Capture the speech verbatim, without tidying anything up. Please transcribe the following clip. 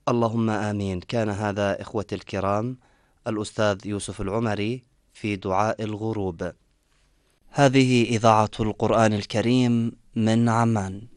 اللهم آمين. كان هذا إخوتي الكرام الأستاذ يوسف العمري في دعاء الغروب. هذه إذاعة القرآن الكريم من عمان.